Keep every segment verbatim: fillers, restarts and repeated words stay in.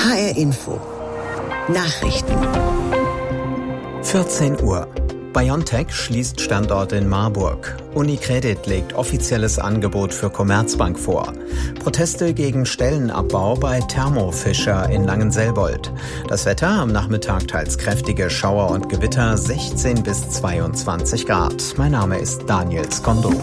H R Info Nachrichten. vierzehn Uhr. BioNTech schließt Standort in Marburg. UniCredit legt offizielles Angebot für Commerzbank vor. Proteste gegen Stellenabbau bei Thermo Fisher in Langenselbold. Das Wetter am Nachmittag teils kräftige Schauer und Gewitter, sechzehn bis zweiundzwanzig Grad. Mein Name ist Daniel Skondo.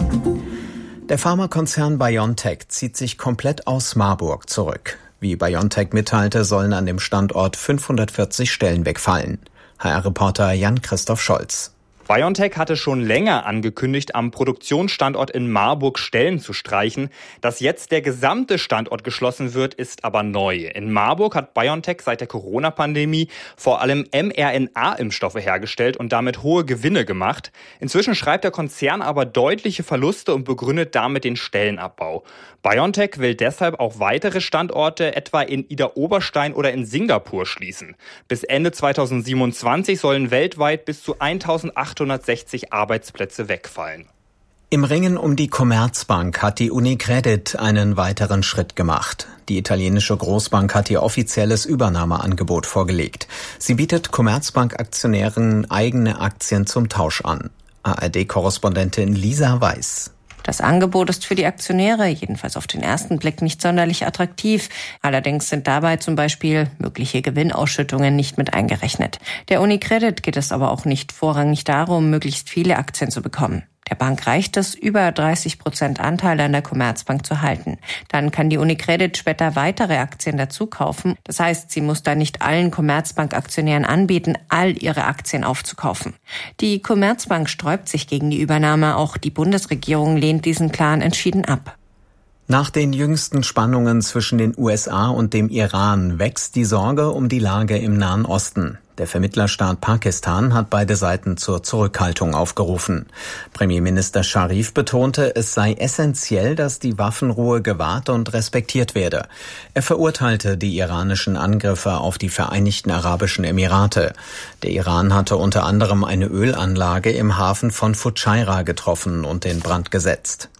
Der Pharmakonzern BioNTech zieht sich komplett aus Marburg zurück. Wie BioNTech mitteilte, sollen an dem Standort fünfhundertvierzig Stellen wegfallen. H R-Reporter Jan-Christoph Scholz. BioNTech hatte schon länger angekündigt, am Produktionsstandort in Marburg Stellen zu streichen. Dass jetzt der gesamte Standort geschlossen wird, ist aber neu. In Marburg hat BioNTech seit der Corona-Pandemie vor allem mRNA-Impfstoffe hergestellt und damit hohe Gewinne gemacht. Inzwischen schreibt der Konzern aber deutliche Verluste und begründet damit den Stellenabbau. BioNTech will deshalb auch weitere Standorte, etwa in Idar-Oberstein oder in Singapur, schließen. Bis Ende zweitausendsiebenundzwanzig sollen weltweit bis zu eintausendachthundertsechzig Arbeitsplätze wegfallen. Im Ringen um die Commerzbank hat die UniCredit einen weiteren Schritt gemacht. Die italienische Großbank hat ihr offizielles Übernahmeangebot vorgelegt. Sie bietet Commerzbank-Aktionären eigene Aktien zum Tausch an. A R D-Korrespondentin Lisa Weiß. Das Angebot ist für die Aktionäre jedenfalls auf den ersten Blick nicht sonderlich attraktiv. Allerdings sind dabei zum Beispiel mögliche Gewinnausschüttungen nicht mit eingerechnet. Der UniCredit geht es aber auch nicht vorrangig darum, möglichst viele Aktien zu bekommen. Der Bank reicht es, über dreißig Prozent Anteile an der Commerzbank zu halten. Dann kann die UniCredit später weitere Aktien dazu kaufen. Das heißt, sie muss dann nicht allen Commerzbank-Aktionären anbieten, all ihre Aktien aufzukaufen. Die Commerzbank sträubt sich gegen die Übernahme. Auch die Bundesregierung lehnt diesen Plan entschieden ab. Nach den jüngsten Spannungen zwischen den U S A und dem Iran wächst die Sorge um die Lage im Nahen Osten. Der Vermittlerstaat Pakistan hat beide Seiten zur Zurückhaltung aufgerufen. Premierminister Scharif betonte, es sei essentiell, dass die Waffenruhe gewahrt und respektiert werde. Er verurteilte die iranischen Angriffe auf die Vereinigten Arabischen Emirate. Der Iran hatte unter anderem eine Ölanlage im Hafen von Fujairah getroffen und in Brand gesetzt.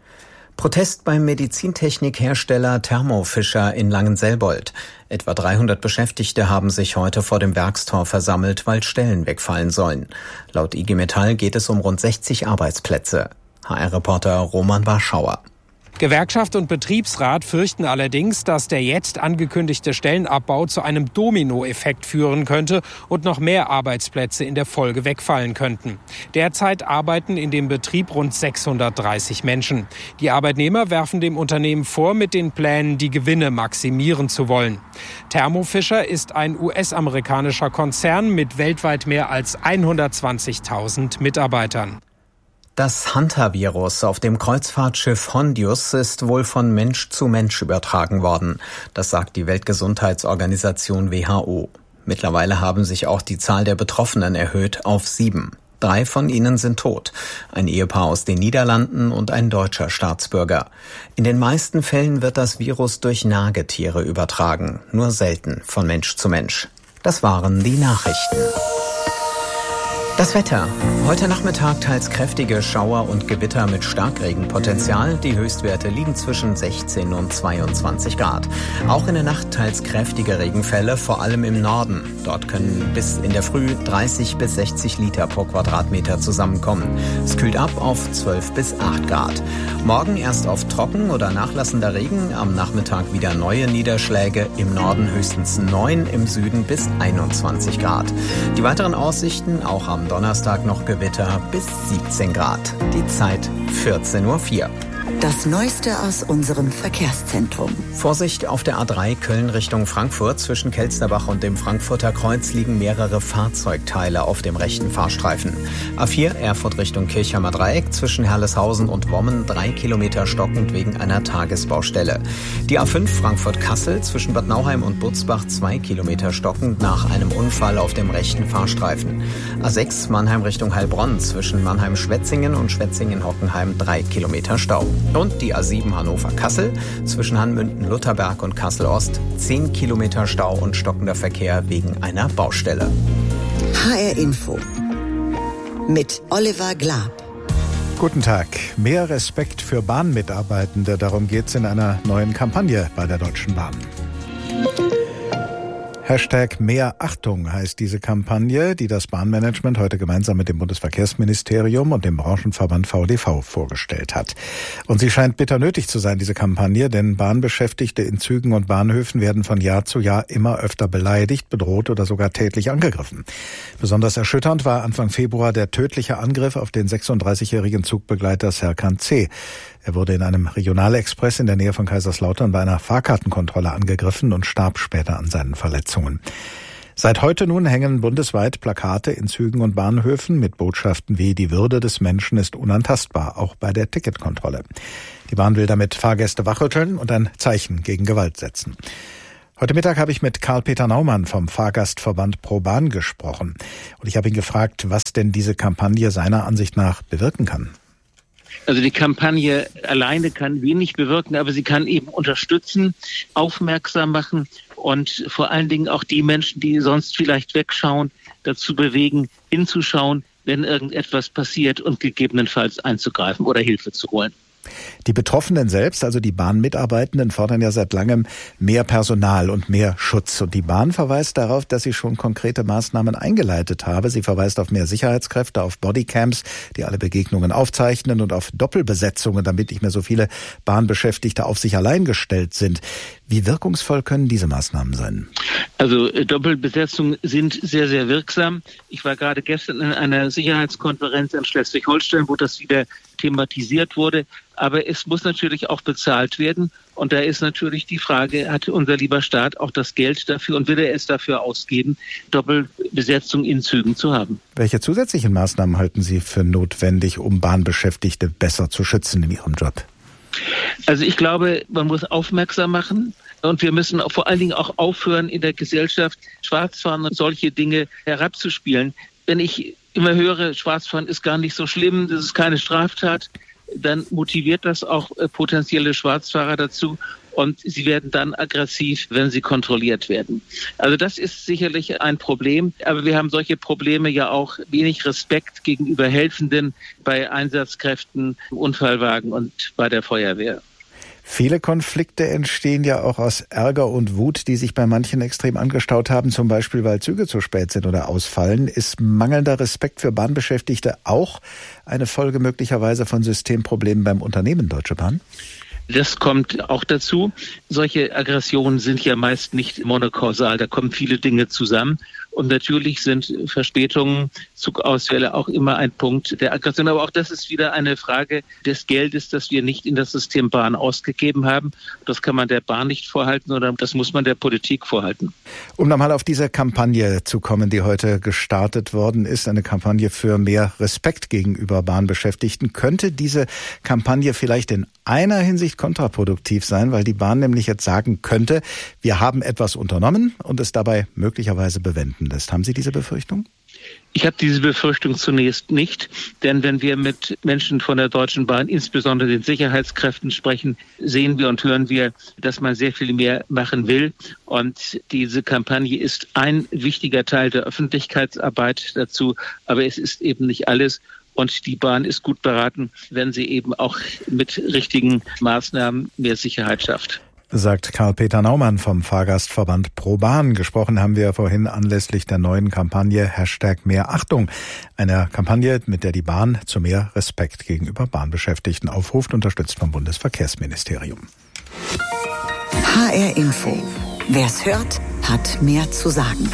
Protest beim Medizintechnikhersteller Thermo Fisher in Langenselbold. Etwa dreihundert Beschäftigte haben sich heute vor dem Werkstor versammelt, weil Stellen wegfallen sollen. Laut I G Metall geht es um rund sechzig Arbeitsplätze. H R-Reporter Roman Warschauer. Gewerkschaft und Betriebsrat fürchten allerdings, dass der jetzt angekündigte Stellenabbau zu einem Dominoeffekt führen könnte und noch mehr Arbeitsplätze in der Folge wegfallen könnten. Derzeit arbeiten in dem Betrieb rund sechshundertdreißig Menschen. Die Arbeitnehmer werfen dem Unternehmen vor, mit den Plänen die Gewinne maximieren zu wollen. Thermo Fisher ist ein U S-amerikanischer Konzern mit weltweit mehr als hundertzwanzigtausend Mitarbeitern. Das Hantavirus auf dem Kreuzfahrtschiff Hondius ist wohl von Mensch zu Mensch übertragen worden. Das sagt die Weltgesundheitsorganisation W H O. Mittlerweile haben sich auch die Zahl der Betroffenen erhöht auf sieben. Drei von ihnen sind tot. Ein Ehepaar aus den Niederlanden und ein deutscher Staatsbürger. In den meisten Fällen wird das Virus durch Nagetiere übertragen, nur selten von Mensch zu Mensch. Das waren die Nachrichten. Das Wetter. Heute Nachmittag teils kräftige Schauer und Gewitter mit Starkregenpotenzial. Die Höchstwerte liegen zwischen sechzehn und zweiundzwanzig Grad. Auch in der Nacht teils kräftige Regenfälle, vor allem im Norden. Dort können bis in der Früh dreißig bis sechzig Liter pro Quadratmeter zusammenkommen. Es kühlt ab auf zwölf bis acht Grad. Morgen erst auf trocken oder nachlassender Regen, am Nachmittag wieder neue Niederschläge. Im Norden höchstens neun, im Süden bis einundzwanzig Grad. Die weiteren Aussichten auch am Donnerstag noch Gewitter bis siebzehn Grad. Die Zeit vierzehn Uhr vier. Das Neueste aus unserem Verkehrszentrum. Vorsicht auf der A drei Köln Richtung Frankfurt. Zwischen Kelsterbach und dem Frankfurter Kreuz liegen mehrere Fahrzeugteile auf dem rechten Fahrstreifen. A vier Erfurt Richtung Kirchheimer Dreieck. Zwischen Herleshausen und Wommen drei Kilometer stockend wegen einer Tagesbaustelle. Die A fünf Frankfurt-Kassel zwischen Bad Nauheim und Butzbach zwei Kilometer stockend nach einem Unfall auf dem rechten Fahrstreifen. A sechs Mannheim Richtung Heilbronn. Zwischen Mannheim-Schwetzingen und Schwetzingen-Hockenheim drei Kilometer Stau. Und die A sieben Hannover-Kassel zwischen Hanmünden-Lutherberg und Kassel-Ost zehn Kilometer Stau und stockender Verkehr wegen einer Baustelle. H R Info mit Oliver Glab. Guten Tag. Mehr Respekt für Bahnmitarbeitende. Darum geht es in einer neuen Kampagne bei der Deutschen Bahn. Hashtag Mehr Achtung heißt diese Kampagne, die das Bahnmanagement heute gemeinsam mit dem Bundesverkehrsministerium und dem Branchenverband V D V vorgestellt hat. Und sie scheint bitter nötig zu sein, diese Kampagne, denn Bahnbeschäftigte in Zügen und Bahnhöfen werden von Jahr zu Jahr immer öfter beleidigt, bedroht oder sogar tätlich angegriffen. Besonders erschütternd war Anfang Februar der tödliche Angriff auf den sechsunddreißigjährigen Zugbegleiter Serkan C. Er wurde in einem Regionalexpress in der Nähe von Kaiserslautern bei einer Fahrkartenkontrolle angegriffen und starb später an seinen Verletzungen. Seit heute nun hängen bundesweit Plakate in Zügen und Bahnhöfen mit Botschaften wie „Die Würde des Menschen ist unantastbar", auch bei der Ticketkontrolle. Die Bahn will damit Fahrgäste wachrütteln und ein Zeichen gegen Gewalt setzen. Heute Mittag habe ich mit Karl-Peter Naumann vom Fahrgastverband ProBahn gesprochen. Und ich habe ihn gefragt, was denn diese Kampagne seiner Ansicht nach bewirken kann. Also die Kampagne alleine kann wenig bewirken, aber sie kann eben unterstützen, aufmerksam machen und vor allen Dingen auch die Menschen, die sonst vielleicht wegschauen, dazu bewegen, hinzuschauen, wenn irgendetwas passiert und gegebenenfalls einzugreifen oder Hilfe zu holen. Die Betroffenen selbst, also die Bahnmitarbeitenden, fordern ja seit langem mehr Personal und mehr Schutz. Und die Bahn verweist darauf, dass sie schon konkrete Maßnahmen eingeleitet habe. Sie verweist auf mehr Sicherheitskräfte, auf Bodycams, die alle Begegnungen aufzeichnen, und auf Doppelbesetzungen, damit nicht mehr so viele Bahnbeschäftigte auf sich allein gestellt sind. Wie wirkungsvoll können diese Maßnahmen sein? Also Doppelbesetzungen sind sehr, sehr wirksam. Ich war gerade gestern in einer Sicherheitskonferenz in Schleswig-Holstein, wo das wieder thematisiert wurde. Aber es muss natürlich auch bezahlt werden. Und da ist natürlich die Frage, hat unser lieber Staat auch das Geld dafür und will er es dafür ausgeben, Doppelbesetzung in Zügen zu haben? Welche zusätzlichen Maßnahmen halten Sie für notwendig, um Bahnbeschäftigte besser zu schützen in ihrem Job? Also ich glaube, man muss aufmerksam machen. Und wir müssen auch vor allen Dingen auch aufhören, in der Gesellschaft Schwarzfahren und solche Dinge herabzuspielen. Wenn ich immer höre, Schwarzfahren ist gar nicht so schlimm, das ist keine Straftat, dann motiviert das auch äh, potenzielle Schwarzfahrer dazu und sie werden dann aggressiv, wenn sie kontrolliert werden. Also das ist sicherlich ein Problem, aber wir haben solche Probleme ja auch wenig Respekt gegenüber Helfenden bei Einsatzkräften, Unfallwagen und bei der Feuerwehr. Viele Konflikte entstehen ja auch aus Ärger und Wut, die sich bei manchen extrem angestaut haben, zum Beispiel weil Züge zu spät sind oder ausfallen. Ist mangelnder Respekt für Bahnbeschäftigte auch eine Folge möglicherweise von Systemproblemen beim Unternehmen Deutsche Bahn? Das kommt auch dazu. Solche Aggressionen sind ja meist nicht monokausal, da kommen viele Dinge zusammen. Und natürlich sind Verspätungen, Zugausfälle auch immer ein Punkt der Aggression. Aber auch das ist wieder eine Frage des Geldes, das wir nicht in das System Bahn ausgegeben haben. Das kann man der Bahn nicht vorhalten, oder das muss man der Politik vorhalten. Um nochmal auf diese Kampagne zu kommen, die heute gestartet worden ist, eine Kampagne für mehr Respekt gegenüber Bahnbeschäftigten, könnte diese Kampagne vielleicht in einer Hinsicht kontraproduktiv sein, weil die Bahn nämlich jetzt sagen könnte, wir haben etwas unternommen und es dabei möglicherweise bewenden lässt. Haben Sie diese Befürchtung? Ich habe diese Befürchtung zunächst nicht, denn wenn wir mit Menschen von der Deutschen Bahn, insbesondere den Sicherheitskräften, sprechen, sehen wir und hören wir, dass man sehr viel mehr machen will. Und diese Kampagne ist ein wichtiger Teil der Öffentlichkeitsarbeit dazu, aber es ist eben nicht alles. Und die Bahn ist gut beraten, wenn sie eben auch mit richtigen Maßnahmen mehr Sicherheit schafft. Sagt Karl-Peter Naumann vom Fahrgastverband ProBahn. Gesprochen haben wir vorhin anlässlich der neuen Kampagne Hashtag Mehr Achtung. Eine Kampagne, mit der die Bahn zu mehr Respekt gegenüber Bahnbeschäftigten aufruft, unterstützt vom Bundesverkehrsministerium. H R Info. Wer's hört, hat mehr zu sagen.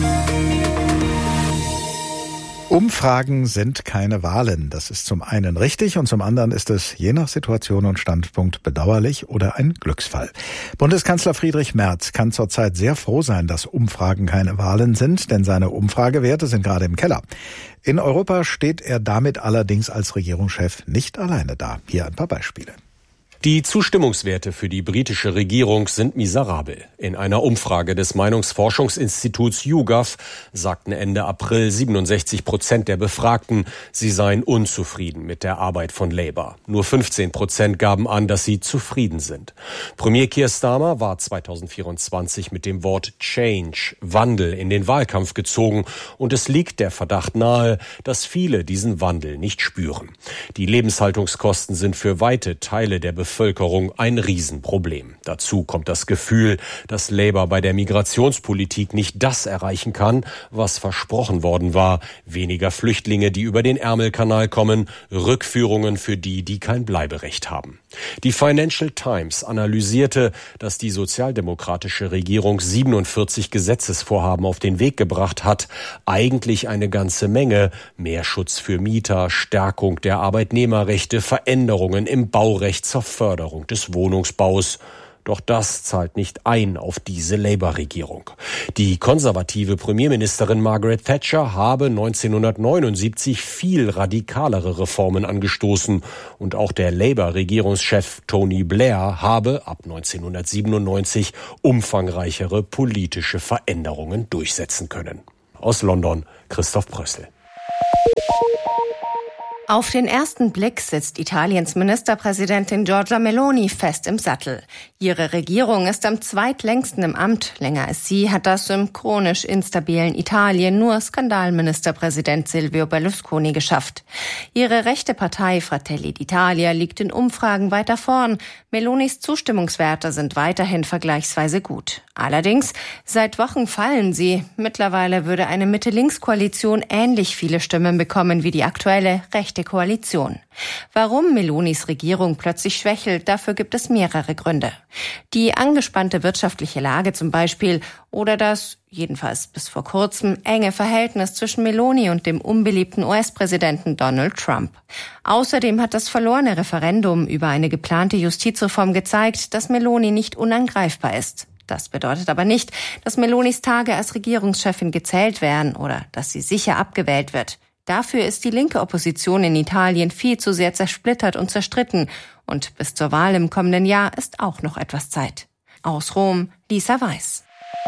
Umfragen sind keine Wahlen. Das ist zum einen richtig und zum anderen ist es je nach Situation und Standpunkt bedauerlich oder ein Glücksfall. Bundeskanzler Friedrich Merz kann zurzeit sehr froh sein, dass Umfragen keine Wahlen sind, denn seine Umfragewerte sind gerade im Keller. In Europa steht er damit allerdings als Regierungschef nicht alleine da. Hier ein paar Beispiele. Die Zustimmungswerte für die britische Regierung sind miserabel. In einer Umfrage des Meinungsforschungsinstituts YouGov sagten Ende April siebenundsechzig Prozent der Befragten, sie seien unzufrieden mit der Arbeit von Labour. Nur fünfzehn Prozent gaben an, dass sie zufrieden sind. Premier Keir Starmer war zweitausendvierundzwanzig mit dem Wort Change, Wandel, in den Wahlkampf gezogen und es liegt der Verdacht nahe, dass viele diesen Wandel nicht spüren. Die Lebenshaltungskosten sind für weite Teile der Bevölkerung Bevölkerung ein Riesenproblem. Dazu kommt das Gefühl, dass Labour bei der Migrationspolitik nicht das erreichen kann, was versprochen worden war. Weniger Flüchtlinge, die über den Ärmelkanal kommen, Rückführungen für die, die kein Bleiberecht haben. Die Financial Times analysierte, dass die sozialdemokratische Regierung siebenundvierzig Gesetzesvorhaben auf den Weg gebracht hat. Eigentlich eine ganze Menge. Mehr Schutz für Mieter, Stärkung der Arbeitnehmerrechte, Veränderungen im Baurecht zur Förderung des Wohnungsbaus. Doch das zahlt nicht ein auf diese Labour-Regierung. Die konservative Premierministerin Margaret Thatcher habe neunzehnhundertneunundsiebzig viel radikalere Reformen angestoßen. Und auch der Labour-Regierungschef Tony Blair habe ab neunzehnhundertsiebenundneunzig umfangreichere politische Veränderungen durchsetzen können. Aus London, Christoph Brössel. Auf den ersten Blick sitzt Italiens Ministerpräsidentin Giorgia Meloni fest im Sattel. Ihre Regierung ist am zweitlängsten im Amt. Länger als sie hat das im chronisch instabilen Italien nur Skandalministerpräsident Silvio Berlusconi geschafft. Ihre rechte Partei Fratelli d'Italia liegt in Umfragen weiter vorn. Melonis Zustimmungswerte sind weiterhin vergleichsweise gut. Allerdings, seit Wochen fallen sie. Mittlerweile würde eine Mitte-Links-Koalition ähnlich viele Stimmen bekommen wie die aktuelle rechte Koalition. Warum Melonis Regierung plötzlich schwächelt, dafür gibt es mehrere Gründe. Die angespannte wirtschaftliche Lage zum Beispiel oder das, jedenfalls bis vor kurzem, enge Verhältnis zwischen Meloni und dem unbeliebten U S-Präsidenten Donald Trump. Außerdem hat das verlorene Referendum über eine geplante Justizreform gezeigt, dass Meloni nicht unangreifbar ist. Das bedeutet aber nicht, dass Melonis Tage als Regierungschefin gezählt werden oder dass sie sicher abgewählt wird. Dafür ist die linke Opposition in Italien viel zu sehr zersplittert und zerstritten. Und bis zur Wahl im kommenden Jahr ist auch noch etwas Zeit. Aus Rom, Lisa Weiß.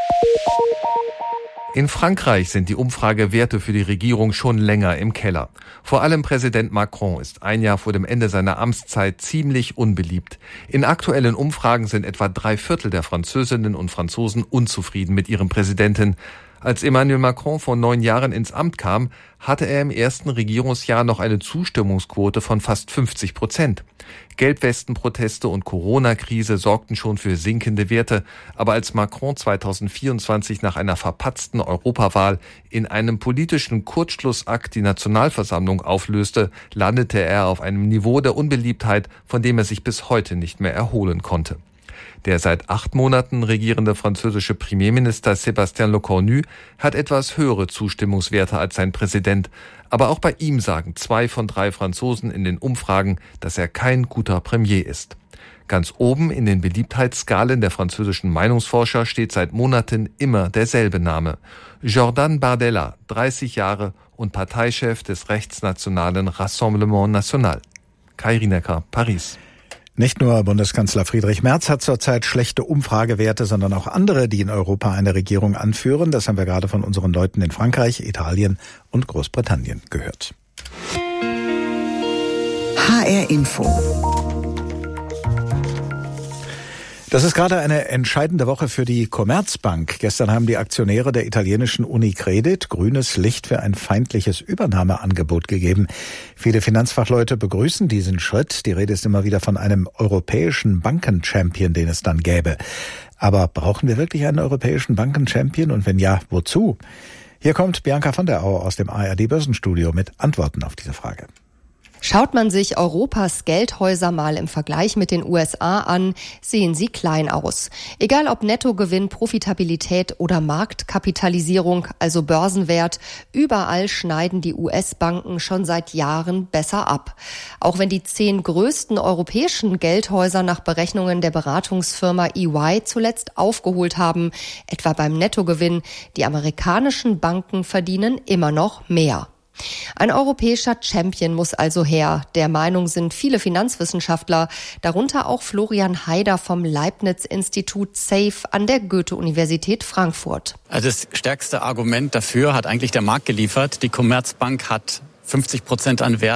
In Frankreich sind die Umfragewerte für die Regierung schon länger im Keller. Vor allem Präsident Macron ist ein Jahr vor dem Ende seiner Amtszeit ziemlich unbeliebt. In aktuellen Umfragen sind etwa drei Viertel der Französinnen und Franzosen unzufrieden mit ihrem Präsidenten. Als Emmanuel Macron vor neun Jahren ins Amt kam, hatte er im ersten Regierungsjahr noch eine Zustimmungsquote von fast fünfzig Prozent. Gelbwestenproteste und Corona-Krise sorgten schon für sinkende Werte, aber als Macron zweitausendvierundzwanzig nach einer verpatzten Europawahl in einem politischen Kurzschlussakt die Nationalversammlung auflöste, landete er auf einem Niveau der Unbeliebtheit, von dem er sich bis heute nicht mehr erholen konnte. Der seit acht Monaten regierende französische Premierminister Sébastien Lecornu hat etwas höhere Zustimmungswerte als sein Präsident. Aber auch bei ihm sagen zwei von drei Franzosen in den Umfragen, dass er kein guter Premier ist. Ganz oben in den Beliebtheitsskalen der französischen Meinungsforscher steht seit Monaten immer derselbe Name. Jordan Bardella, dreißig Jahre und Parteichef des rechtsnationalen Rassemblement National. Kai Rinecker, Paris. Nicht nur Bundeskanzler Friedrich Merz hat zurzeit schlechte Umfragewerte, sondern auch andere, die in Europa eine Regierung anführen. Das haben wir gerade von unseren Leuten in Frankreich, Italien und Großbritannien gehört. H R Info. Das ist gerade eine entscheidende Woche für die Commerzbank. Gestern haben die Aktionäre der italienischen Unicredit grünes Licht für ein feindliches Übernahmeangebot gegeben. Viele Finanzfachleute begrüßen diesen Schritt. Die Rede ist immer wieder von einem europäischen Bankenchampion, den es dann gäbe. Aber brauchen wir wirklich einen europäischen Bankenchampion? Und wenn ja, wozu? Hier kommt Bianca von der Au aus dem A R D-Börsenstudio mit Antworten auf diese Frage. Schaut man sich Europas Geldhäuser mal im Vergleich mit den U S A an, sehen sie klein aus. Egal ob Nettogewinn, Profitabilität oder Marktkapitalisierung, also Börsenwert, überall schneiden die U S-Banken schon seit Jahren besser ab. Auch wenn die zehn größten europäischen Geldhäuser nach Berechnungen der Beratungsfirma E Y zuletzt aufgeholt haben, etwa beim Nettogewinn, die amerikanischen Banken verdienen immer noch mehr. Ein europäischer Champion muss also her. Der Meinung sind viele Finanzwissenschaftler, darunter auch Florian Haider vom Leibniz-Institut SAFE an der Goethe-Universität Frankfurt. Also das stärkste Argument dafür hat eigentlich der Markt geliefert. Die Commerzbank hat fünfzig Prozent an Wert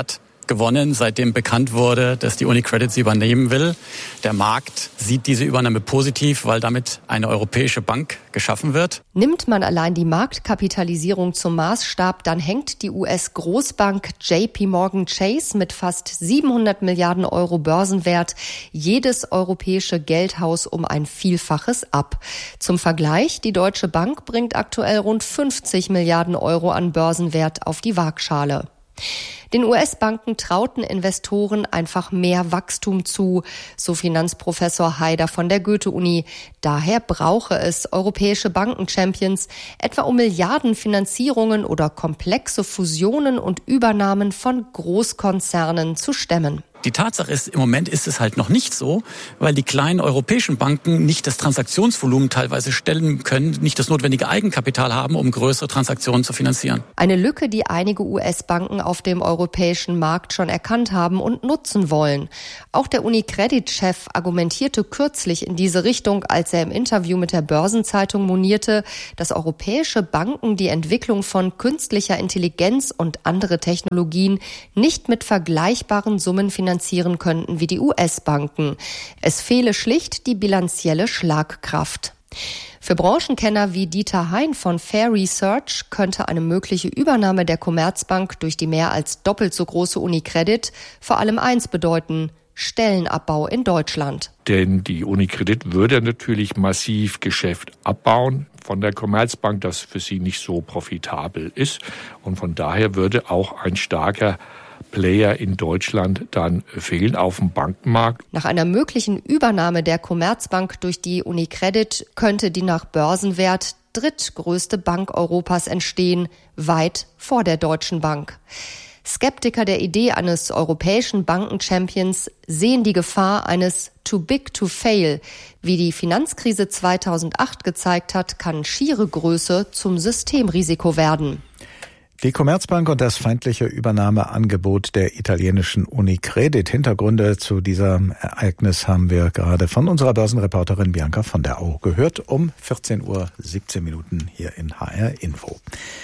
gewonnen, seitdem bekannt wurde, dass die UniCredit sie übernehmen will. Der Markt sieht diese Übernahme positiv, weil damit eine europäische Bank geschaffen wird. Nimmt man allein die Marktkapitalisierung zum Maßstab, dann hängt die U S-Großbank J P Morgan Chase mit fast siebenhundert Milliarden Euro Börsenwert jedes europäische Geldhaus um ein Vielfaches ab. Zum Vergleich, die Deutsche Bank bringt aktuell rund fünfzig Milliarden Euro an Börsenwert auf die Waagschale. Den U S-Banken trauten Investoren einfach mehr Wachstum zu, so Finanzprofessor Haider von der Goethe-Uni. Daher brauche es europäische Banken-Champions, etwa um Milliardenfinanzierungen oder komplexe Fusionen und Übernahmen von Großkonzernen zu stemmen. Die Tatsache ist, im Moment ist es halt noch nicht so, weil die kleinen europäischen Banken nicht das Transaktionsvolumen teilweise stellen können, nicht das notwendige Eigenkapital haben, um größere Transaktionen zu finanzieren. Eine Lücke, die einige U S-Banken auf dem europäischen Markt schon erkannt haben und nutzen wollen. Auch der UniCredit-Chef argumentierte kürzlich in diese Richtung, als er im Interview mit der Börsenzeitung monierte, dass europäische Banken die Entwicklung von künstlicher Intelligenz und andere Technologien nicht mit vergleichbaren Summen finanzieren finanzieren könnten wie die U S-Banken. Es fehle schlicht die bilanzielle Schlagkraft. Für Branchenkenner wie Dieter Hein von Fair Research könnte eine mögliche Übernahme der Commerzbank durch die mehr als doppelt so große UniCredit vor allem eins bedeuten: Stellenabbau in Deutschland. Denn die UniCredit würde natürlich massiv Geschäft abbauen von der Commerzbank, das für sie nicht so profitabel ist. Und von daher würde auch ein starker Player in Deutschland dann fehlen auf dem Bankenmarkt. Nach einer möglichen Übernahme der Commerzbank durch die UniCredit könnte die nach Börsenwert drittgrößte Bank Europas entstehen, weit vor der Deutschen Bank. Skeptiker der Idee eines europäischen Banken-Champions sehen die Gefahr eines too big to fail. Wie die Finanzkrise zweitausendacht gezeigt hat, kann schiere Größe zum Systemrisiko werden. Die Commerzbank und das feindliche Übernahmeangebot der italienischen UniCredit. Hintergründe zu diesem Ereignis haben wir gerade von unserer Börsenreporterin Bianca von der Au gehört, um vierzehn Uhr siebzehn Minuten hier in H R Info.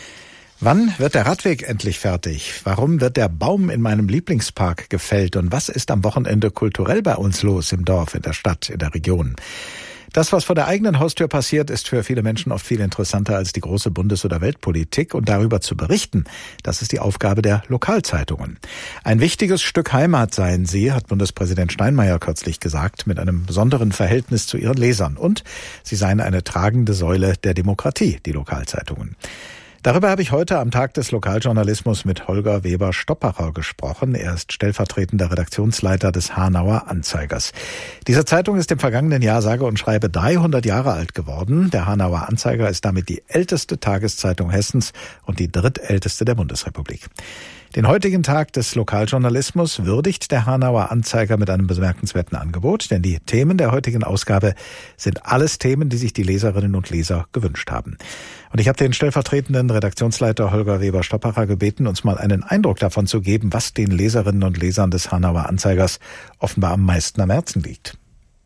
Wann wird der Radweg endlich fertig? Warum wird der Baum in meinem Lieblingspark gefällt? Und was ist am Wochenende kulturell bei uns los im Dorf, in der Stadt, in der Region? Das, was vor der eigenen Haustür passiert, ist für viele Menschen oft viel interessanter als die große Bundes- oder Weltpolitik. Und darüber zu berichten, das ist die Aufgabe der Lokalzeitungen. Ein wichtiges Stück Heimat seien sie, hat Bundespräsident Steinmeier kürzlich gesagt, mit einem besonderen Verhältnis zu ihren Lesern. Und sie seien eine tragende Säule der Demokratie, die Lokalzeitungen. Darüber habe ich heute am Tag des Lokaljournalismus mit Holger Weber-Stoppacher gesprochen. Er ist stellvertretender Redaktionsleiter des Hanauer Anzeigers. Diese Zeitung ist im vergangenen Jahr sage und schreibe dreihundert Jahre alt geworden. Der Hanauer Anzeiger ist damit die älteste Tageszeitung Hessens und die drittälteste der Bundesrepublik. Den heutigen Tag des Lokaljournalismus würdigt der Hanauer Anzeiger mit einem bemerkenswerten Angebot, denn die Themen der heutigen Ausgabe sind alles Themen, die sich die Leserinnen und Leser gewünscht haben. Und ich habe den stellvertretenden Redaktionsleiter Holger Weber-Stoppacher gebeten, uns mal einen Eindruck davon zu geben, was den Leserinnen und Lesern des Hanauer Anzeigers offenbar am meisten am Herzen liegt.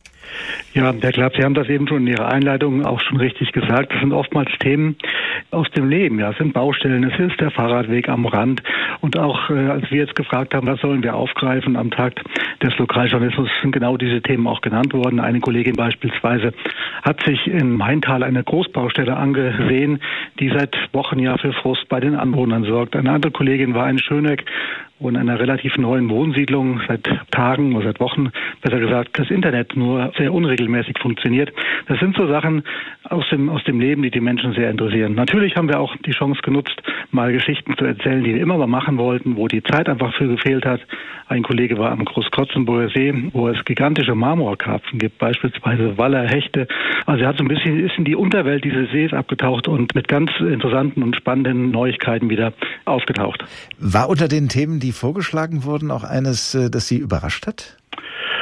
Ja, Herr Klapp, Sie haben das eben schon in Ihrer Einleitung auch schon richtig gesagt. Das sind oftmals Themen aus dem Leben. Ja, es sind Baustellen, es ist der Fahrradweg am Rand. Und auch äh, als wir jetzt gefragt haben, was sollen wir aufgreifen am Tag des Lokaljournalismus, sind genau diese Themen auch genannt worden. Eine Kollegin beispielsweise hat sich in Maintal eine Großbaustelle angesehen, die seit Wochen ja für Frust bei den Anwohnern sorgt. Eine andere Kollegin war in Schöneck, wo in einer relativ neuen Wohnsiedlung seit Tagen oder seit Wochen, besser gesagt, das Internet nur sehr unregelmäßig funktioniert. Das sind so Sachen aus dem, aus dem Leben, die die Menschen sehr interessieren. Natürlich haben wir auch die Chance genutzt, mal Geschichten zu erzählen, die wir immer mal machen wollten, wo die Zeit einfach für gefehlt hat. Ein Kollege war am Großkrotzenburger See, wo es gigantische Marmorkarpfen gibt, beispielsweise Waller, Hechte. Also er hat so ein bisschen, ist in die Unterwelt dieses Sees abgetaucht und mit ganz interessanten und spannenden Neuigkeiten wieder aufgetaucht. War unter den Themen, die vorgeschlagen wurden, auch eines, das Sie überrascht hat?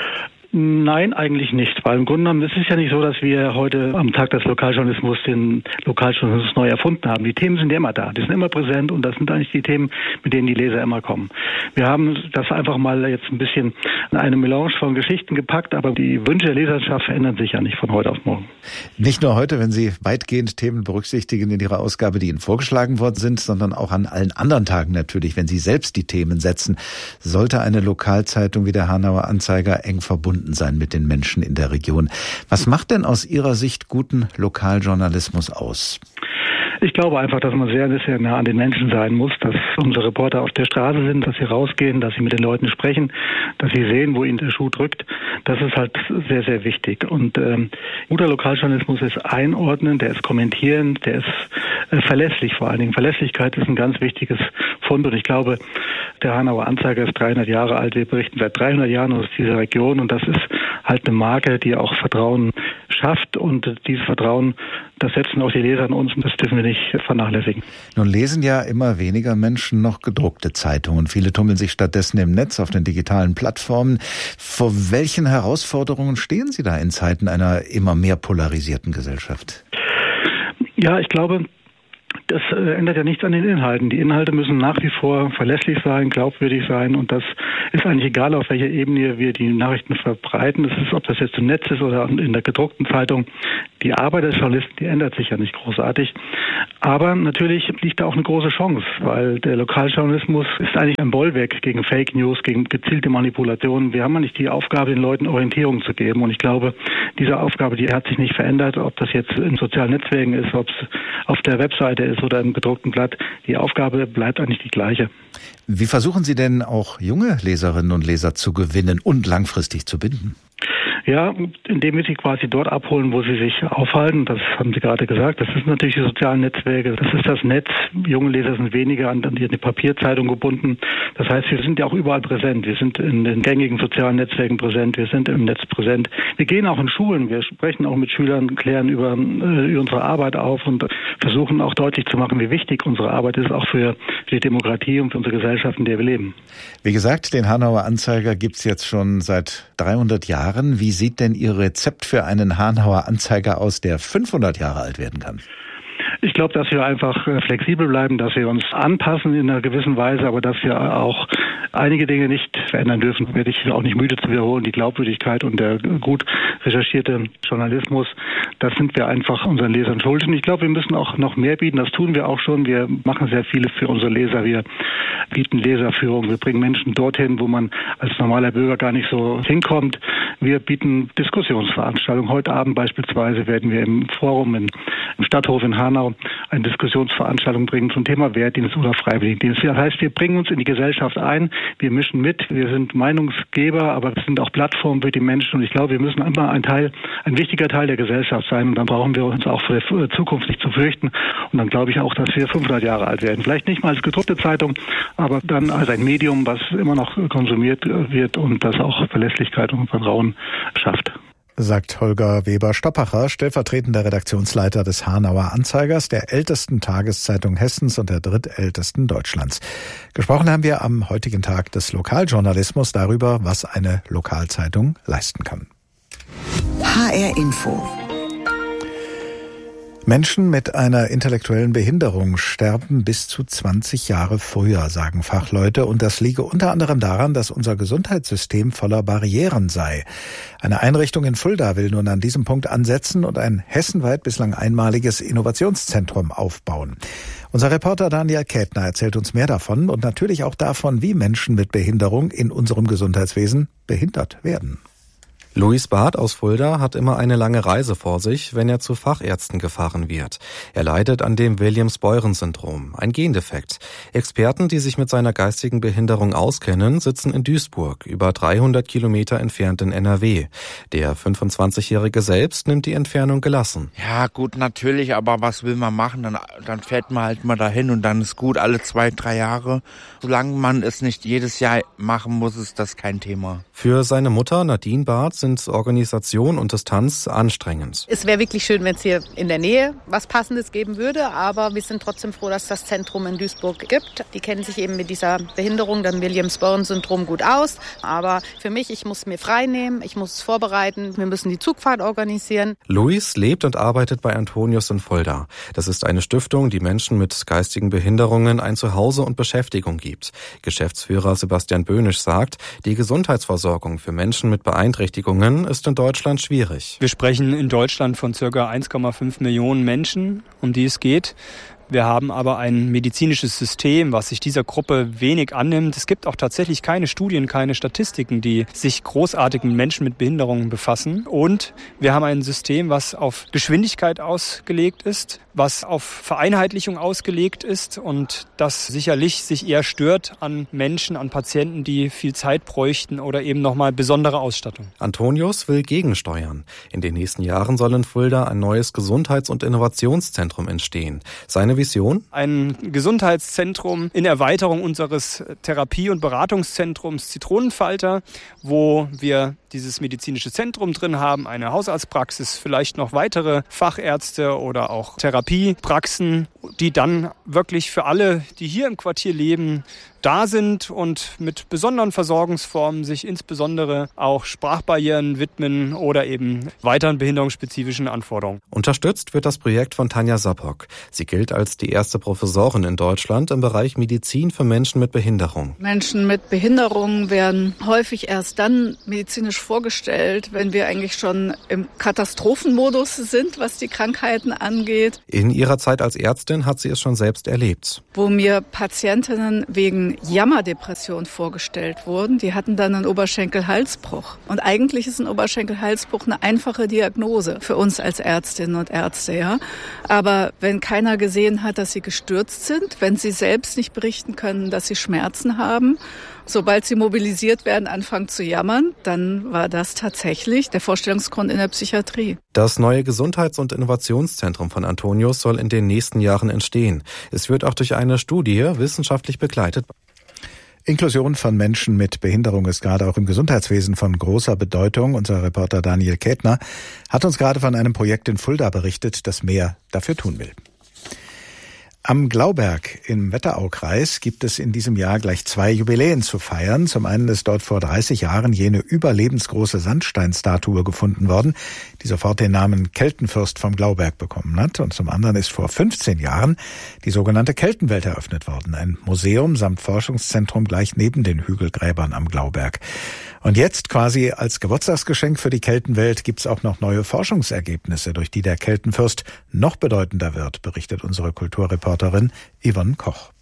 Nein, eigentlich nicht, weil im Grunde genommen ist es ja nicht so, dass wir heute am Tag des Lokaljournalismus den Lokaljournalismus neu erfunden haben. Die Themen sind ja immer da, die sind immer präsent und das sind eigentlich die Themen, mit denen die Leser immer kommen. Wir haben das einfach mal jetzt ein bisschen in eine Melange von Geschichten gepackt, aber die Wünsche der Leserschaft verändern sich ja nicht von heute auf morgen. Nicht nur heute, wenn Sie weitgehend Themen berücksichtigen in Ihrer Ausgabe, die Ihnen vorgeschlagen worden sind, sondern auch an allen anderen Tagen natürlich, wenn Sie selbst die Themen setzen, sollte eine Lokalzeitung wie der Hanauer Anzeiger eng verbunden sein mit den Menschen in der Region. Was macht denn aus Ihrer Sicht guten Lokaljournalismus aus? Ich glaube einfach, dass man sehr, sehr nah an den Menschen sein muss, dass unsere Reporter auf der Straße sind, dass sie rausgehen, dass sie mit den Leuten sprechen, dass sie sehen, wo ihnen der Schuh drückt. Das ist halt sehr, sehr wichtig. Und ähm, guter Lokaljournalismus ist einordnen, der ist kommentieren, der ist äh, verlässlich vor allen Dingen. Verlässlichkeit ist ein ganz wichtiges Fund und ich glaube, der Hanauer Anzeiger ist dreihundert Jahre alt. Wir berichten seit dreihundert Jahren aus dieser Region und das ist halt eine Marke, die auch Vertrauen schafft und dieses Vertrauen, das setzen auch die Leser an uns und das dürfen wir nicht vernachlässigen. Nun lesen ja immer weniger Menschen noch gedruckte Zeitungen. Viele tummeln sich stattdessen im Netz auf den digitalen Plattformen. Vor welchen Herausforderungen stehen Sie da in Zeiten einer immer mehr polarisierten Gesellschaft? Ja, ich glaube, das ändert ja nichts an den Inhalten. Die Inhalte müssen nach wie vor verlässlich sein, glaubwürdig sein und das ist eigentlich egal, auf welcher Ebene wir die Nachrichten verbreiten. Das ist, ob das jetzt im Netz ist oder in der gedruckten Zeitung. Die Arbeit des Journalisten, die ändert sich ja nicht großartig. Aber natürlich liegt da auch eine große Chance, weil der Lokaljournalismus ist eigentlich ein Bollwerk gegen Fake News, gegen gezielte Manipulationen. Wir haben ja nicht die Aufgabe, den Leuten Orientierung zu geben. Und ich glaube, diese Aufgabe, die hat sich nicht verändert, ob das jetzt in sozialen Netzwerken ist, ob es auf der Webseite ist oder im gedruckten Blatt. Die Aufgabe bleibt eigentlich die gleiche. Wie versuchen Sie denn auch junge Leserinnen und Leser zu gewinnen und langfristig zu binden? Ja, indem wir sie quasi dort abholen, wo sie sich aufhalten. Das haben Sie gerade gesagt. Das sind natürlich die sozialen Netzwerke. Das ist das Netz. Junge Leser sind weniger an die Papierzeitung gebunden. Das heißt, wir sind ja auch überall präsent. Wir sind in den gängigen sozialen Netzwerken präsent. Wir sind im Netz präsent. Wir gehen auch in Schulen. Wir sprechen auch mit Schülern, klären über, äh, über unsere Arbeit auf und versuchen auch deutlich zu machen, wie wichtig unsere Arbeit ist, auch für die Demokratie und für unsere Gesellschaft, in der wir leben. Wie gesagt, den Hanauer Anzeiger gibt's jetzt schon seit dreihundert Jahren. Wie sieht denn Ihr Rezept für einen Hanauer Anzeiger aus, der fünfhundert Jahre alt werden kann? Ich glaube, dass wir einfach flexibel bleiben, dass wir uns anpassen in einer gewissen Weise, aber dass wir auch einige Dinge nicht verändern dürfen. Werde ich auch nicht müde zu wiederholen. Die Glaubwürdigkeit und der gut recherchierte Journalismus, das sind wir einfach unseren Lesern schuldig. Und ich glaube, wir müssen auch noch mehr bieten. Das tun wir auch schon. Wir machen sehr viele für unsere Leser. Wir bieten Leserführung. Wir bringen Menschen dorthin, wo man als normaler Bürger gar nicht so hinkommt. Wir bieten Diskussionsveranstaltungen. Heute Abend beispielsweise werden wir im Forum in, im Stadthof in Hanau eine Diskussionsveranstaltung bringen zum Thema Wehrdienst oder Freiwilligendienst. Das heißt, wir bringen uns in die Gesellschaft ein, wir mischen mit, wir sind Meinungsgeber, aber wir sind auch Plattformen für die Menschen und ich glaube, wir müssen immer ein Teil, ein wichtiger Teil der Gesellschaft sein und dann brauchen wir uns auch vor der Zukunft nicht zu fürchten und dann glaube ich auch, dass wir fünfhundert Jahre alt werden. Vielleicht nicht mal als gedruckte Zeitung, aber dann als ein Medium, was immer noch konsumiert wird und das auch Verlässlichkeit und Vertrauen schafft. Sagt Holger Weber-Stoppacher, stellvertretender Redaktionsleiter des Hanauer Anzeigers, der ältesten Tageszeitung Hessens und der drittältesten Deutschlands. Gesprochen haben wir am heutigen Tag des Lokaljournalismus darüber, was eine Lokalzeitung leisten kann. H R Info. Menschen mit einer intellektuellen Behinderung sterben bis zu zwanzig Jahre früher, sagen Fachleute. Und das liege unter anderem daran, dass unser Gesundheitssystem voller Barrieren sei. Eine Einrichtung in Fulda will nun an diesem Punkt ansetzen und ein hessenweit bislang einmaliges Innovationszentrum aufbauen. Unser Reporter Daniel Kätner erzählt uns mehr davon und natürlich auch davon, wie Menschen mit Behinderung in unserem Gesundheitswesen behindert werden. Luis Barth aus Fulda hat immer eine lange Reise vor sich, wenn er zu Fachärzten gefahren wird. Er leidet an dem Williams-Beuren-Syndrom, ein Gendefekt. Experten, die sich mit seiner geistigen Behinderung auskennen, sitzen in Duisburg, über dreihundert Kilometer entfernt in N R W. Der fünfundzwanzigjährige selbst nimmt die Entfernung gelassen. Ja gut, natürlich, aber was will man machen? Dann, dann fährt man halt mal dahin und dann ist gut, alle zwei, drei Jahre. Solange man es nicht jedes Jahr machen muss, ist das kein Thema. Für seine Mutter Nadine Barth sind Organisation und Distanz anstrengend. Es wäre wirklich schön, wenn es hier in der Nähe was Passendes geben würde, aber wir sind trotzdem froh, dass das Zentrum in Duisburg gibt. Die kennen sich eben mit dieser Behinderung, dem Williams-Byrne-Syndrom gut aus. Aber für mich, ich muss mir frei nehmen, ich muss es vorbereiten, wir müssen die Zugfahrt organisieren. Luis lebt und arbeitet bei Antonius in Fulda. Das ist eine Stiftung, die Menschen mit geistigen Behinderungen ein Zuhause und Beschäftigung gibt. Geschäftsführer Sebastian Böhnisch sagt, die Gesundheitsversorgung für Menschen mit Beeinträchtigungen ist in Deutschland schwierig. Wir sprechen in Deutschland von ca. eins Komma fünf Millionen Menschen, um die es geht. Wir haben aber ein medizinisches System, was sich dieser Gruppe wenig annimmt. Es gibt auch tatsächlich keine Studien, keine Statistiken, die sich großartig mit Menschen mit Behinderungen befassen. Und wir haben ein System, was auf Geschwindigkeit ausgelegt ist, was auf Vereinheitlichung ausgelegt ist und das sicherlich sich eher stört an Menschen, an Patienten, die viel Zeit bräuchten oder eben nochmal besondere Ausstattung. Antonius will gegensteuern. In den nächsten Jahren soll in Fulda ein neues Gesundheits- und Innovationszentrum entstehen. Seine Vision? Ein Gesundheitszentrum in Erweiterung unseres Therapie- und Beratungszentrums Zitronenfalter, wo wir dieses medizinische Zentrum drin haben, eine Hausarztpraxis, vielleicht noch weitere Fachärzte oder auch Therapiepraxen, die dann wirklich für alle, die hier im Quartier leben, da sind und mit besonderen Versorgungsformen sich insbesondere auch Sprachbarrieren widmen oder eben weiteren behinderungsspezifischen Anforderungen. Unterstützt wird das Projekt von Tanja Sapok. Sie gilt als die erste Professorin in Deutschland im Bereich Medizin für Menschen mit Behinderung. Menschen mit Behinderungen werden häufig erst dann medizinisch vorgestellt, wenn wir eigentlich schon im Katastrophenmodus sind, was die Krankheiten angeht. In ihrer Zeit als Ärztin hat sie es schon selbst erlebt. Wo mir Patientinnen wegen Jammerdepression vorgestellt wurden, die hatten dann einen Oberschenkel-Halsbruch. Und eigentlich ist ein Oberschenkel-Halsbruch eine einfache Diagnose für uns als Ärztinnen und Ärzte, ja. Aber wenn keiner gesehen hat, dass sie gestürzt sind, wenn sie selbst nicht berichten können, dass sie Schmerzen haben, sobald sie mobilisiert werden, anfangen zu jammern, dann war das tatsächlich der Vorstellungsgrund in der Psychiatrie. Das neue Gesundheits- und Innovationszentrum von Antonius soll in den nächsten Jahren entstehen. Es wird auch durch eine Studie wissenschaftlich begleitet. Inklusion von Menschen mit Behinderung ist gerade auch im Gesundheitswesen von großer Bedeutung. Unser Reporter Daniel Kätner hat uns gerade von einem Projekt in Fulda berichtet, das mehr dafür tun will. Am Glauberg im Wetteraukreis gibt es in diesem Jahr gleich zwei Jubiläen zu feiern. Zum einen ist dort vor dreißig Jahren jene überlebensgroße Sandsteinstatue gefunden worden, die sofort den Namen Keltenfürst vom Glauberg bekommen hat. Und zum anderen ist vor fünfzehn Jahren die sogenannte Keltenwelt eröffnet worden. Ein Museum samt Forschungszentrum gleich neben den Hügelgräbern am Glauberg. Und jetzt quasi als Geburtstagsgeschenk für die Keltenwelt gibt's auch noch neue Forschungsergebnisse, durch die der Keltenfürst noch bedeutender wird, berichtet unsere Kulturreporterin Yvonne Koch.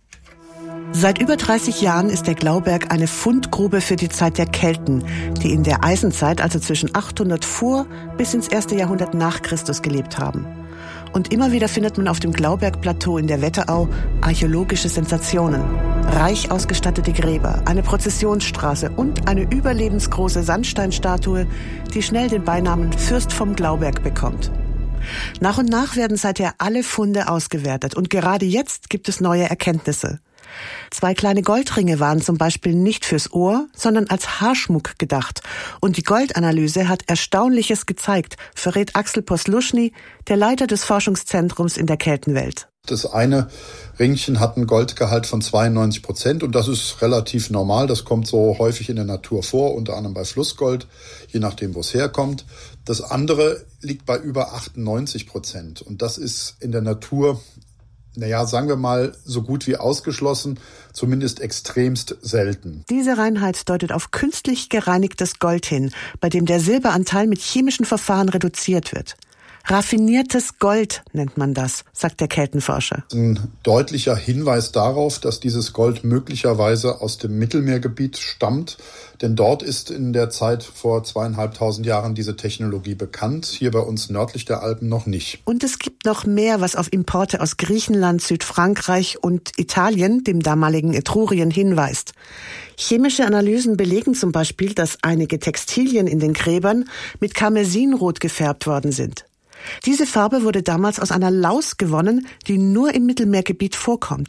Seit über dreißig Jahren ist der Glauberg eine Fundgrube für die Zeit der Kelten, die in der Eisenzeit, also zwischen achthundert vor bis ins erste Jahrhundert nach Christus gelebt haben. Und immer wieder findet man auf dem Glaubergplateau in der Wetterau archäologische Sensationen. Reich ausgestattete Gräber, eine Prozessionsstraße und eine überlebensgroße Sandsteinstatue, die schnell den Beinamen Fürst vom Glauberg bekommt. Nach und nach werden seither alle Funde ausgewertet und gerade jetzt gibt es neue Erkenntnisse. Zwei kleine Goldringe waren zum Beispiel nicht fürs Ohr, sondern als Haarschmuck gedacht. Und die Goldanalyse hat Erstaunliches gezeigt, verrät Axel Posluschny, der Leiter des Forschungszentrums in der Keltenwelt. Das eine Ringchen hat einen Goldgehalt von zweiundneunzig Prozent und das ist relativ normal. Das kommt so häufig in der Natur vor, unter anderem bei Flussgold, je nachdem, wo es herkommt. Das andere liegt bei über achtundneunzig Prozent und das ist in der Natur, naja, sagen wir mal, so gut wie ausgeschlossen, zumindest extremst selten. Diese Reinheit deutet auf künstlich gereinigtes Gold hin, bei dem der Silberanteil mit chemischen Verfahren reduziert wird. Raffiniertes Gold nennt man das, sagt der Keltenforscher. Ein deutlicher Hinweis darauf, dass dieses Gold möglicherweise aus dem Mittelmeergebiet stammt. Denn dort ist in der Zeit vor zweieinhalbtausend Jahren diese Technologie bekannt. Hier bei uns nördlich der Alpen noch nicht. Und es gibt noch mehr, was auf Importe aus Griechenland, Südfrankreich und Italien, dem damaligen Etrurien, hinweist. Chemische Analysen belegen zum Beispiel, dass einige Textilien in den Gräbern mit Karmesinrot gefärbt worden sind. Diese Farbe wurde damals aus einer Laus gewonnen, die nur im Mittelmeergebiet vorkommt.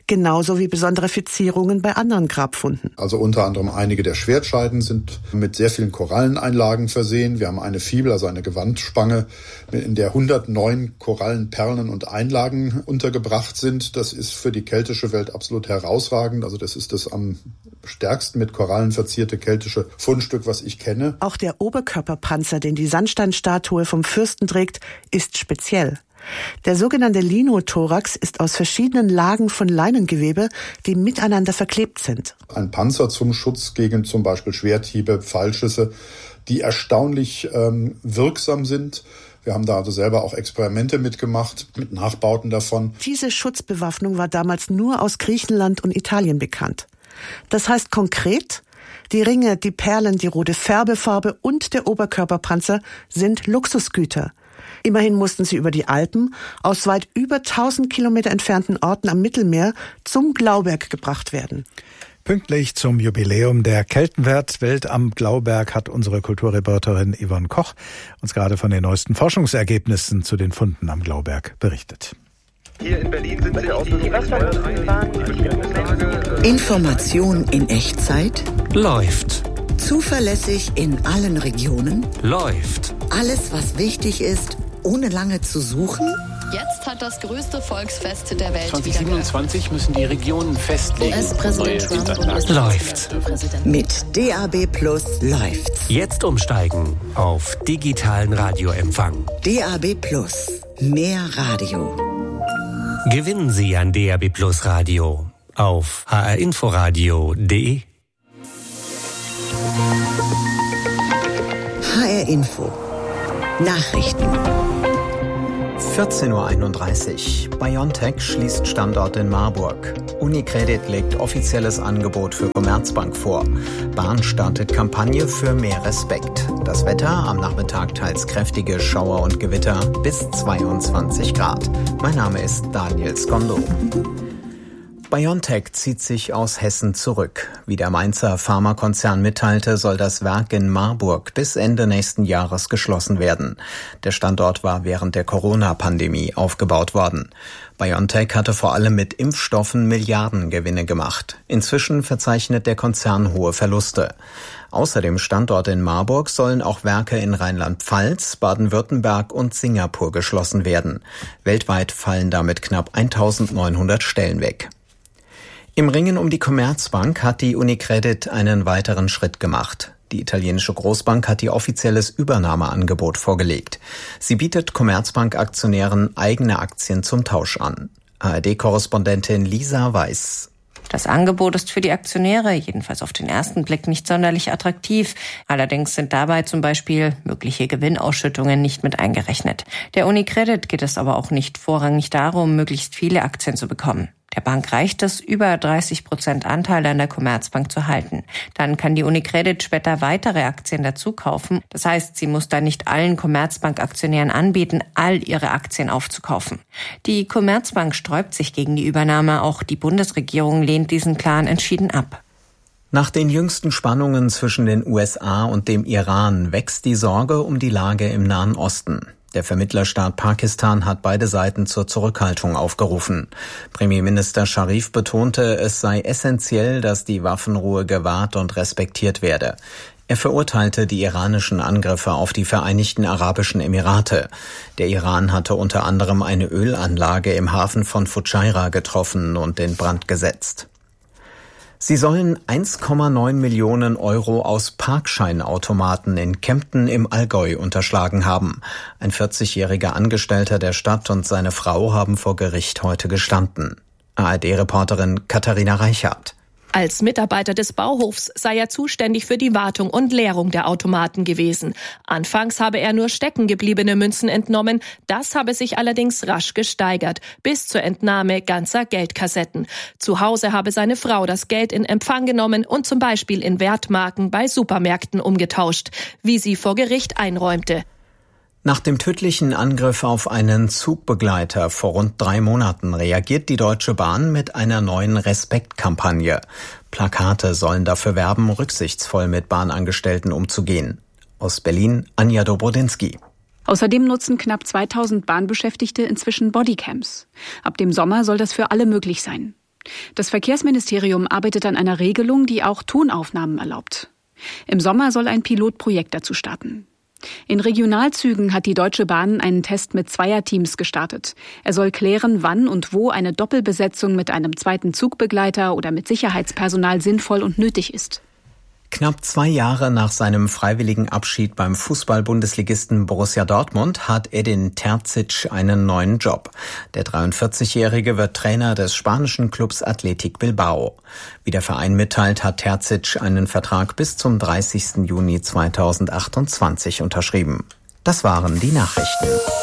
genauso wie besondere Verzierungen bei anderen Grabfunden. Also unter anderem einige der Schwertscheiden sind mit sehr vielen Koralleneinlagen versehen. Wir haben eine Fibel, also eine Gewandspange, in der hundertneun Korallen, Perlen und Einlagen untergebracht sind. Das ist für die keltische Welt absolut herausragend. Also das ist das am stärksten mit Korallen verzierte keltische Fundstück, was ich kenne. Auch der Oberkörperpanzer, den die Sandsteinstatue vom Fürsten trägt, ist speziell. Der sogenannte Linothorax ist aus verschiedenen Lagen von Leinengewebe, die miteinander verklebt sind. Ein Panzer zum Schutz gegen zum Beispiel Schwerthiebe, Pfeilschüsse, die erstaunlich ähm, wirksam sind. Wir haben da also selber auch Experimente mitgemacht, mit Nachbauten davon. Diese Schutzbewaffnung war damals nur aus Griechenland und Italien bekannt. Das heißt konkret, die Ringe, die Perlen, die rote Färbefarbe und der Oberkörperpanzer sind Luxusgüter. Immerhin mussten sie über die Alpen aus weit über tausend Kilometer entfernten Orten am Mittelmeer zum Glauberg gebracht werden. Pünktlich zum Jubiläum der Keltenwelt am Glauberg hat unsere Kulturreporterin Yvonne Koch uns gerade von den neuesten Forschungsergebnissen zu den Funden am Glauberg berichtet. Hier in Berlin sind Sie auf Information in Echtzeit läuft. Zuverlässig in allen Regionen Läuft. Alles, was wichtig ist, ohne lange zu suchen. Jetzt hat das größte Volksfest der Welt zwanzig siebenundzwanzig müssen die Regionen festlegen. U S-Präsident Trump und läuft. Mit D A B Plus läuft's. Jetzt umsteigen auf digitalen Radioempfang. D A B Plus. Mehr Radio. Gewinnen Sie ein D A B Plus Radio auf h r inforadio punkt d e. H R Info. Nachrichten. vierzehn Uhr einunddreißig. BioNTech schließt Standort in Marburg. Unicredit legt offizielles Angebot für Commerzbank vor. Bahn startet Kampagne für mehr Respekt. Das Wetter am Nachmittag teils kräftige Schauer und Gewitter bis zweiundzwanzig Grad. Mein Name ist Daniel Skondo. BioNTech zieht sich aus Hessen zurück. Wie der Mainzer Pharmakonzern mitteilte, soll das Werk in Marburg bis Ende nächsten Jahres geschlossen werden. Der Standort war während der Corona-Pandemie aufgebaut worden. BioNTech hatte vor allem mit Impfstoffen Milliardengewinne gemacht. Inzwischen verzeichnet der Konzern hohe Verluste. Außer dem Standort in Marburg sollen auch Werke in Rheinland-Pfalz, Baden-Württemberg und Singapur geschlossen werden. Weltweit fallen damit knapp eintausendneunhundert Stellen weg. Im Ringen um die Commerzbank hat die Unicredit einen weiteren Schritt gemacht. Die italienische Großbank hat ihr offizielles Übernahmeangebot vorgelegt. Sie bietet Commerzbank-Aktionären eigene Aktien zum Tausch an. A R D-Korrespondentin Lisa Weiß. Das Angebot ist für die Aktionäre, jedenfalls auf den ersten Blick, nicht sonderlich attraktiv. Allerdings sind dabei zum Beispiel mögliche Gewinnausschüttungen nicht mit eingerechnet. Der Unicredit geht es aber auch nicht vorrangig darum, möglichst viele Aktien zu bekommen. Der Bank reicht es, über dreißig Prozent Anteil an der Commerzbank zu halten. Dann kann die Unicredit später weitere Aktien dazu kaufen. Das heißt, sie muss dann nicht allen Commerzbank-Aktionären anbieten, all ihre Aktien aufzukaufen. Die Commerzbank sträubt sich gegen die Übernahme. Auch die Bundesregierung lehnt diesen Plan entschieden ab. Nach den jüngsten Spannungen zwischen den U S A und dem Iran wächst die Sorge um die Lage im Nahen Osten. Der Vermittlerstaat Pakistan hat beide Seiten zur Zurückhaltung aufgerufen. Premierminister Scharif betonte, es sei essentiell, dass die Waffenruhe gewahrt und respektiert werde. Er verurteilte die iranischen Angriffe auf die Vereinigten Arabischen Emirate. Der Iran hatte unter anderem eine Ölanlage im Hafen von Fujairah getroffen und in Brand gesetzt. Sie sollen eins Komma neun Millionen Euro aus Parkscheinautomaten in Kempten im Allgäu unterschlagen haben. Ein vierzigjähriger Angestellter der Stadt und seine Frau haben vor Gericht heute gestanden. A R D-Reporterin Katharina Reichhardt. Als Mitarbeiter des Bauhofs sei er zuständig für die Wartung und Leerung der Automaten gewesen. Anfangs habe er nur steckengebliebene Münzen entnommen, das habe sich allerdings rasch gesteigert, bis zur Entnahme ganzer Geldkassetten. Zu Hause habe seine Frau das Geld in Empfang genommen und zum Beispiel in Wertmarken bei Supermärkten umgetauscht, wie sie vor Gericht einräumte. Nach dem tödlichen Angriff auf einen Zugbegleiter vor rund drei Monaten reagiert die Deutsche Bahn mit einer neuen Respektkampagne. Plakate sollen dafür werben, rücksichtsvoll mit Bahnangestellten umzugehen. Aus Berlin, Anja Dobrodinsky. Außerdem nutzen knapp zweitausend Bahnbeschäftigte inzwischen Bodycams. Ab dem Sommer soll das für alle möglich sein. Das Verkehrsministerium arbeitet an einer Regelung, die auch Tonaufnahmen erlaubt. Im Sommer soll ein Pilotprojekt dazu starten. In Regionalzügen hat die Deutsche Bahn einen Test mit Zweierteams gestartet. Er soll klären, wann und wo eine Doppelbesetzung mit einem zweiten Zugbegleiter oder mit Sicherheitspersonal sinnvoll und nötig ist. Knapp zwei Jahre nach seinem freiwilligen Abschied beim Fußball-Bundesligisten Borussia Dortmund hat Edin Terzic einen neuen Job. Der dreiundvierzigjährige wird Trainer des spanischen Clubs Athletic Bilbao. Wie der Verein mitteilt, hat Terzic einen Vertrag bis zum dreißigsten Juni zweitausendachtundzwanzig unterschrieben. Das waren die Nachrichten.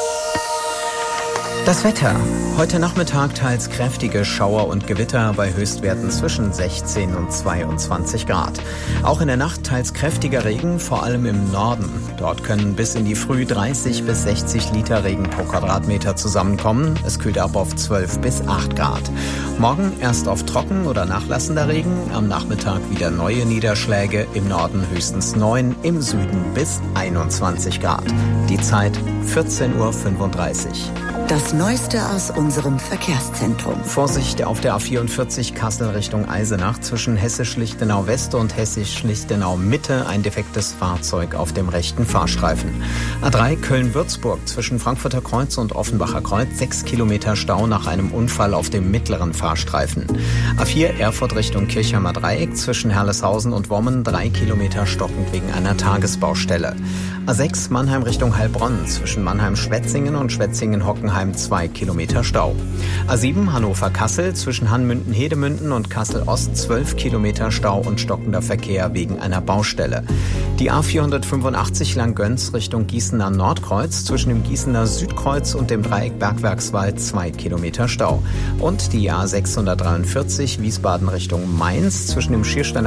Das Wetter. Heute Nachmittag teils kräftige Schauer und Gewitter bei Höchstwerten zwischen sechzehn und zweiundzwanzig Grad. Auch in der Nacht teils kräftiger Regen, vor allem im Norden. Dort können bis in die Früh dreißig bis sechzig Liter Regen pro Quadratmeter zusammenkommen. Es kühlt ab auf zwölf bis acht Grad. Morgen erst auf trocken oder nachlassender Regen, am Nachmittag wieder neue Niederschläge, im Norden höchstens neun, im Süden bis einundzwanzig Grad. Die Zeit vierzehn Uhr fünfunddreißig. Das Neueste aus unserem Verkehrszentrum. Vorsicht auf der A vierundvierzig Kassel Richtung Eisenach zwischen Hessisch-Lichtenau West und Hessisch-Lichtenau Mitte ein defektes Fahrzeug auf dem rechten Fahrstreifen. A drei Köln-Würzburg zwischen Frankfurter Kreuz und Offenbacher Kreuz sechs Kilometer Stau nach einem Unfall auf dem mittleren Fahrstreifen. A vier Erfurt Richtung Kirchheimer Dreieck zwischen Herleshausen und Wommen drei Kilometer stockend wegen einer Tagesbaustelle. A sechs Mannheim Richtung Heilbronn zwischen Mannheim-Schwetzingen und Schwetzingen-Hockenheim zwei Kilometer Stau. A sieben Hannover-Kassel zwischen Hanmünden-Hedemünden und Kassel-Ost zwölf Kilometer Stau und stockender Verkehr wegen einer Baustelle. Die A vierhundertfünfundachtzig Langgöns Richtung Gießener Nordkreuz zwischen dem Gießener Südkreuz und dem Dreieck Bergwerkswald zwei Kilometer Stau. Und die A sechshundertdreiundvierzig Wiesbaden Richtung Mainz zwischen dem Schiersteiner